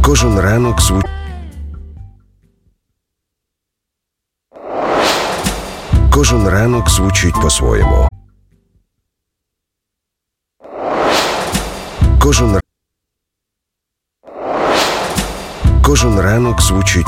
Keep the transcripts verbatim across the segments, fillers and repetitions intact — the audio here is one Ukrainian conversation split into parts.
Кожен ранок звучить. Кожен ранок звучить по-своєму. Кожен Кожен ранок звучить.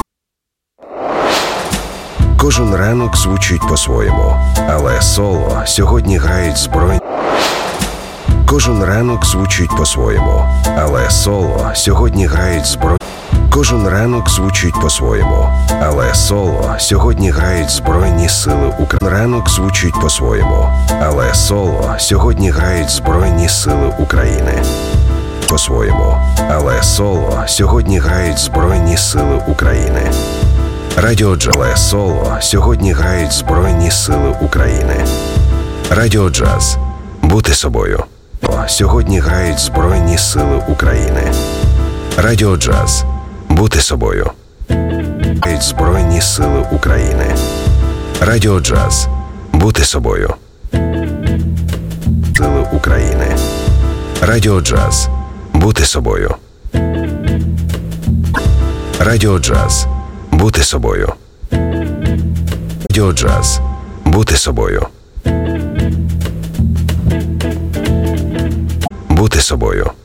Кожен ранок звучить по-своєму. Але соло сьогодні грають збройні. Кожен ранок звучить по-своєму. Але соло сьогодні грають збройні. Кожен ранок звучить по-своєму. Але соло сьогодні грають Збройні Сили України. Ранок звучить по-своєму. Але соло сьогодні грають Збройні Сили України. По-своєму. Але соло сьогодні грають Збройні Сили України. Радіо Джаз. Соло сьогодні грають Збройні Сили України. Радіо Джаз. Бути собою. Сьогодні грають Збройні Сили України. Радіо Джаз. Бути собою. Грають Збройні Сили України. Радіо Джаз. Бути собою. Сили України. Радіо Джаз. Бути собою. Радіо Джаз. Бути собою. Радіо Джаз. Бути собою. Бути собою.